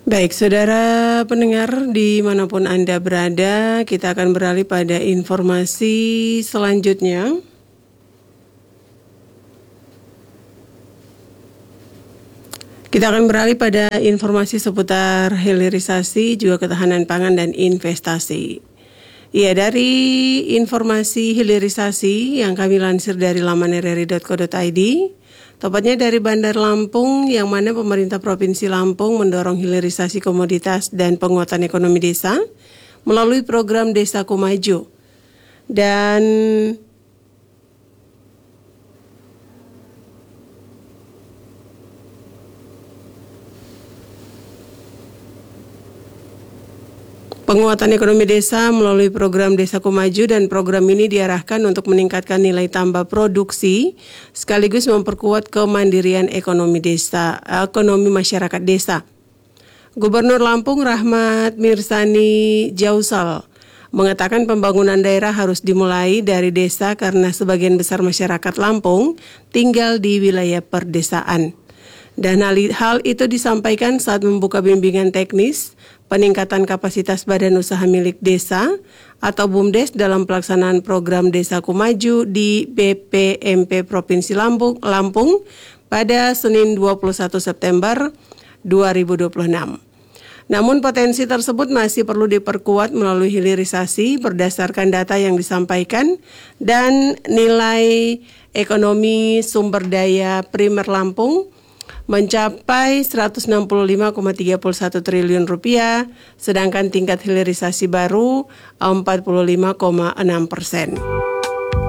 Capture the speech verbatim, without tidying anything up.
Baik, saudara pendengar dimanapun Anda berada, kita akan beralih pada informasi selanjutnya. Kita akan beralih pada informasi seputar hilirisasi, juga ketahanan pangan dan investasi. Ya, dari informasi hilirisasi yang kami lansir dari laman r r i dot co dot i d, tepatnya dari Bandar Lampung, yang mana pemerintah Provinsi Lampung mendorong hilirisasi komoditas dan penguatan ekonomi desa melalui program Desaku Maju. Dan penguatan ekonomi desa melalui program Desaku Maju, dan program ini diarahkan untuk meningkatkan nilai tambah produksi sekaligus memperkuat kemandirian ekonomi desa, ekonomi masyarakat desa. Gubernur Lampung Rahmat Mirsani Jausal mengatakan pembangunan daerah harus dimulai dari desa karena sebagian besar masyarakat Lampung tinggal di wilayah perdesaan. Dan hal, hal itu disampaikan saat membuka bimbingan teknis peningkatan kapasitas badan usaha milik desa atau BUMDes dalam pelaksanaan program Desaku Maju di B P M P Provinsi Lampung, Lampung pada Senin dua puluh satu September dua ribu dua puluh enam. Namun potensi tersebut masih perlu diperkuat melalui hilirisasi berdasarkan data yang disampaikan dan nilai ekonomi sumber daya primer Lampung mencapai seratus enam puluh lima koma tiga satu triliun rupiah, sedangkan tingkat hilirisasi baru empat puluh lima koma enam persen.